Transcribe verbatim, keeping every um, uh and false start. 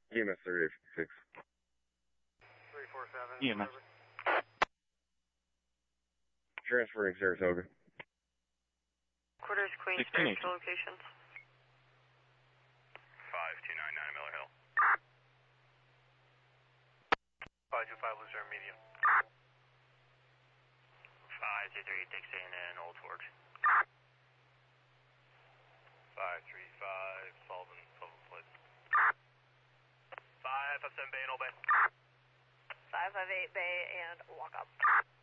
E M S thirty-eight fifty-six. three four seven. E M S. Transferring Saratoga. Quarters Queensbridge locations. five two nine nine Miller Hill. five two five Lucerne medium. five two three Dixon and Old Forge. five three five Sullivan, Sullivan Place. five five seven Bay and Old Bay. five five eight Bay and walk up.